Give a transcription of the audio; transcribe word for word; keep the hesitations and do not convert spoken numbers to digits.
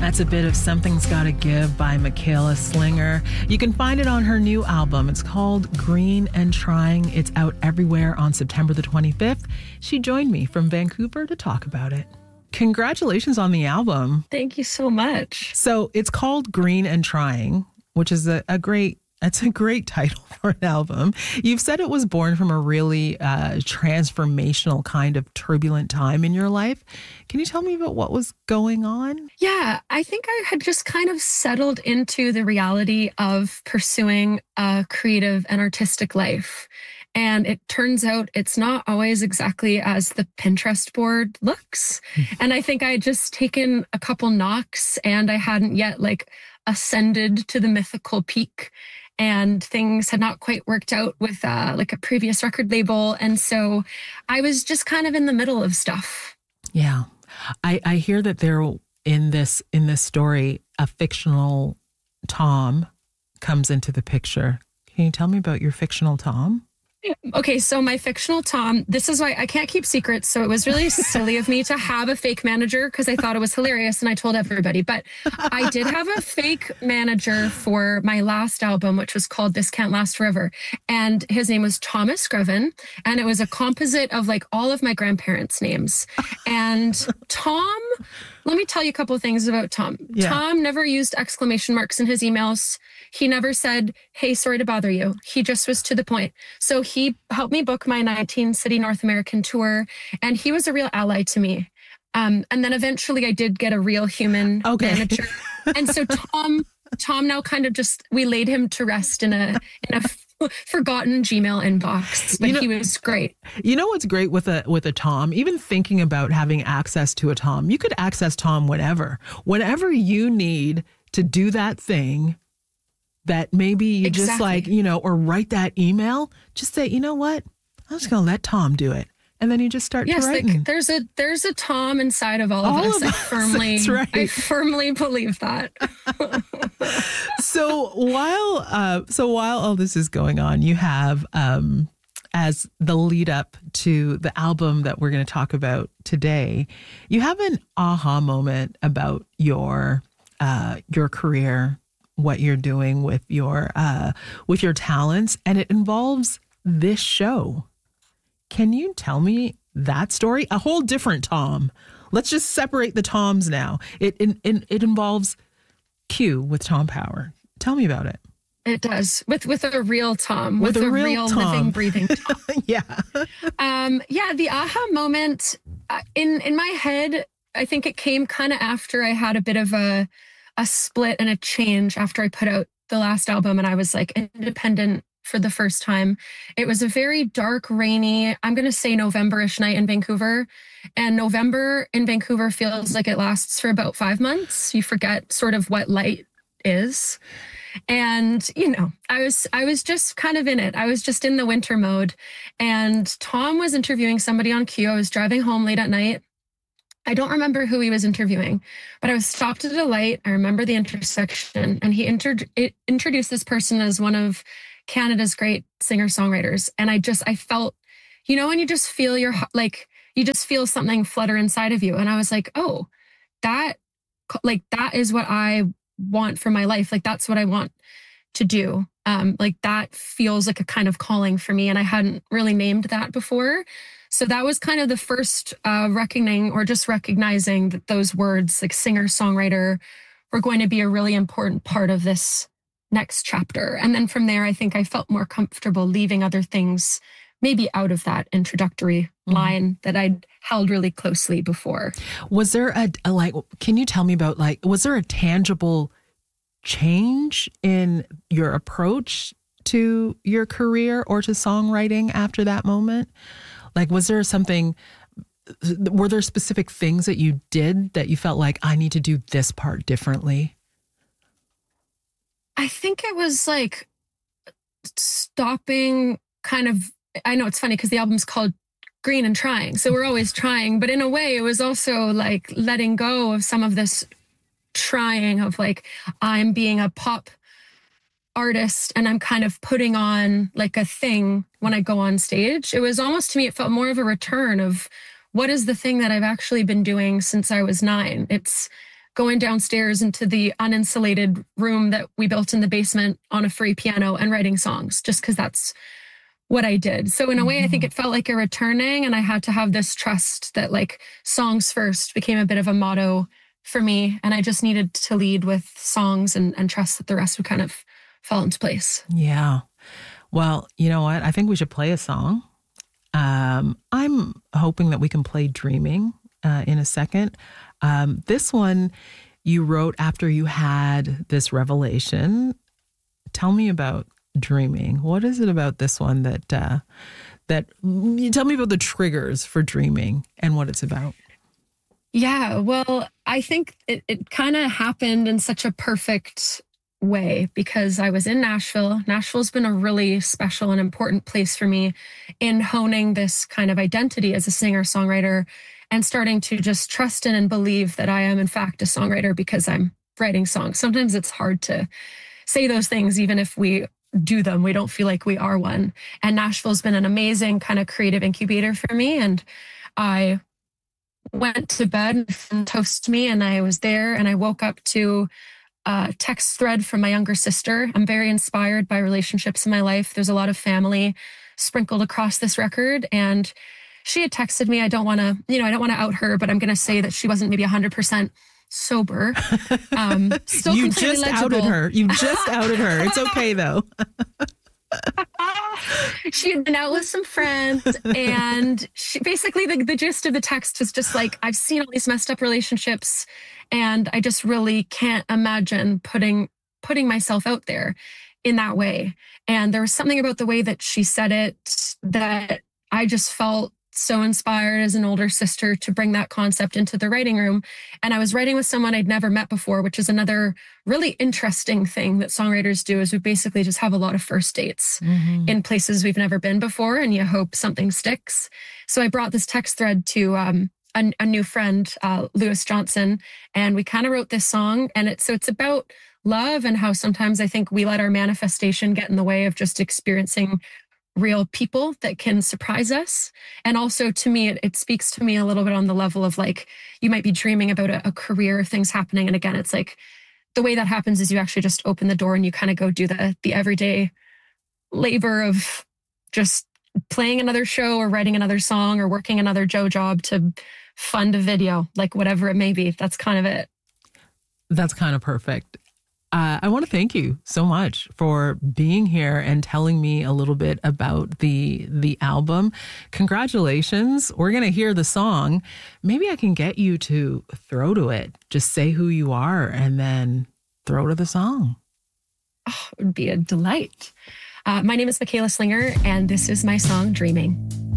That's a bit of Something's Gotta Give by Michaela Slinger. You can find it on her new album. It's called Green and Trying. It's out everywhere on September the twenty-fifth. She joined me from Vancouver to talk about it. Congratulations on the album. Thank you so much. So it's called Green and Trying, which is a, a great That's a great title for an album. You've said it was born from a really uh, transformational kind of turbulent time in your life. Can you tell me about what was going on? Yeah, I think I had just kind of settled into the reality of pursuing a creative and artistic life. And it turns out it's not always exactly as the Pinterest board looks. And I think I had just taken a couple knocks and I hadn't yet like ascended to the mythical peak. And things had not quite worked out with uh, like a previous record label. And so I was just kind of in the middle of stuff. Yeah. I, I hear that there in this in this story, a fictional Tom comes into the picture. Can you tell me about your fictional Tom? Okay, so my fictional Tom, this is why I can't keep secrets. So it was really silly of me to have a fake manager because I thought it was hilarious and I told everybody. But I did have a fake manager for my last album, which was called This Can't Last Forever. And his name was Thomas Greven. And it was a composite of like all of my grandparents' names. And Tom, let me tell you a couple of things about Tom. Yeah. Tom never used exclamation marks in his emails. He never said, hey, sorry to bother you. He just was to the point. So he helped me book my nineteen city North American tour. And he was a real ally to me. Um, and then eventually I did get a real human okay. manager. And so Tom, Tom now kind of just, we laid him to rest in a, in a forgotten Gmail inbox, but you know, he was great. You know what's great with a with a Tom? Even thinking about having access to a Tom, you could access Tom whenever. Whenever you need to do that thing that maybe you exactly. just like, you know, or write that email, just say, you know what? I'm just going to let Tom do it. And then you just start yes, to write. Like, there's a there's a Tom inside of all, all of us. Of I us. firmly That's right. I firmly believe that. so while uh, so while all this is going on, you have um, as the lead up to the album that we're going to talk about today, you have an aha moment about your uh, your career, what you're doing with your uh, with your talents, and it involves this show. Can you tell me that story? A whole different Tom. Let's just separate the Toms now. It it, it involves Q with Tom Power. Tell me about it. It does. With with a real Tom. With, with a, a real, real Tom. living, breathing Tom. yeah. um, yeah, the aha moment uh, in, in my head, I think it came kind of after I had a bit of a a split and a change after I put out the last album and I was like independent for the first time. It was a very dark, rainy, I'm going to say November-ish night in Vancouver. And November in Vancouver feels like it lasts for about five months. You forget sort of what light is. And, you know, I was I was just kind of in it. I was just in the winter mode. And Tom was interviewing somebody on Q. I was driving home late at night. I don't remember who he was interviewing, but I was stopped at a light. I remember the intersection. And he inter- it introduced this person as one of Canada's great singer-songwriters. And I just, I felt, you know, when you just feel your, like, you just feel something flutter inside of you. And I was like, oh, that, like, that is what I want for my life. Like, that's what I want to do. Um, like, that feels like a kind of calling for me. And I hadn't really named that before. So that was kind of the first uh, reckoning or just recognizing that those words, like singer-songwriter, were going to be a really important part of this next chapter. And then from there, I think I felt more comfortable leaving other things maybe out of that introductory mm-hmm. line that I'd held really closely before. Was there a, a, like, can you tell me about, like, was there a tangible change in your approach to your career or to songwriting after that moment? Like, was there something, were there specific things that you did that you felt like, I need to do this part differently? I think it was like stopping kind of, I know it's funny because the album's called Green and Trying. So we're always trying. But in a way, it was also like letting go of some of this trying of like, I'm being a pop artist and I'm kind of putting on like a thing when I go on stage. It was almost, to me, it felt more of a return of what is the thing that I've actually been doing since I was nine. It's going downstairs into the uninsulated room that we built in the basement on a free piano and writing songs, just because that's what I did. So in a way, I think it felt like a returning, and I had to have this trust that like songs first became a bit of a motto for me. And I just needed to lead with songs and, and trust that the rest would kind of fall into place. Yeah. Well, you know what? I think we should play a song. Um, I'm hoping that we can play Dreaming uh, in a second. Um, this one you wrote after you had this revelation. Tell me about Dreaming. What is it about this one that, uh, that you tell me about the triggers for Dreaming and what it's about? Yeah, well, I think it, it kind of happened in such a perfect way because I was in Nashville. Nashville's been a really special and important place for me in honing this kind of identity as a singer-songwriter and starting to just trust in and believe that I am in fact a songwriter because I'm writing songs. Sometimes it's hard to say those things, even if we do them, we don't feel like we are one. And Nashville's been an amazing kind of creative incubator for me. And I went to bed and toasted me and I was there and I woke up to a text thread from my younger sister. I'm very inspired by relationships in my life. There's a lot of family sprinkled across this record. And she had texted me, I don't want to, you know, I don't want to out her, but I'm going to say that she wasn't maybe one hundred percent sober. Um, still you completely just legible. outed her. You just outed her. It's okay though. She had been out with some friends and she basically the, the gist of the text was just like, I've seen all these messed up relationships and I just really can't imagine putting putting myself out there in that way. And there was something about the way that she said it that I just felt so inspired as an older sister to bring that concept into the writing room. And I was writing with someone I'd never met before, which is another really interesting thing that songwriters do is we basically just have a lot of first dates mm-hmm. in places we've never been before. And you hope something sticks. So I brought this text thread to um, a, a new friend, uh, Lewis Johnson, and we kind of wrote this song. And it's so it's about love and how sometimes I think we let our manifestation get in the way of just experiencing real people that can surprise us. And also to me, it, it speaks to me a little bit on the level of like, you might be dreaming about a, a career, things happening. And again, it's like the way that happens is you actually just open the door and you kind of go do the, the everyday labor of just playing another show or writing another song or working another Joe job to fund a video, like whatever it may be. That's kind of it. That's kind of perfect. Uh, I want to thank you so much for being here and telling me a little bit about the the album. Congratulations. We're going to hear the song. Maybe I can get you to throw to it. Just say who you are and then throw to the song. Oh, it would be a delight. Uh, my name is Michaela Slinger, and this is my song, Dreaming.